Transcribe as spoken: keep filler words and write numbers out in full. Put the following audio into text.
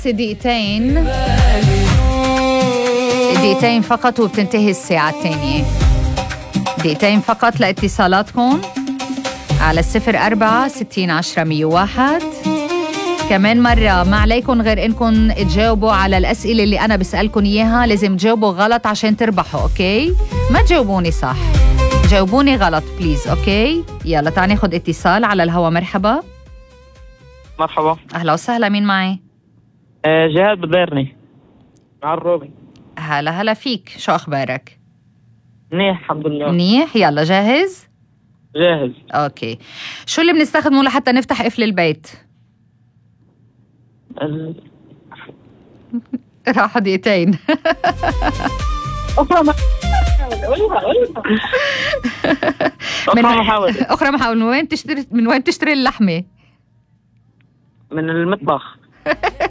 دقيقتين دقيقتين فقط وبتنتهي الساعة الثانية. دقيقتين فقط لاتصالاتكم على الصفر أربعة ستين عشرة مية واحد. كمان مرة ما عليكم غير إنكم تجاوبوا على الأسئلة اللي أنا بسألكم إياها. لازم تجاوبوا غلط عشان تربحوا، أوكي؟ ما تجاوبوني صح، جاوبوني غلط بليز، أوكي؟ يلا تعالي ناخد اتصال على الهوا. مرحبا. مرحبا. أهلا وسهلا، مين معي؟ أه جهاد بديرني مع الروبي. هلا هلا فيك، شو أخبارك؟ منيح الحمد لله. منيح. يلا جاهز؟ جاهز. أوكي. شو اللي بنستخدمه لحتى نفتح قفل البيت؟ ال... راح دقيقتين. أخرى محاولة. أخرى محاولة. من وين تشتري من وين تشتري اللحمة؟ من المطبخ.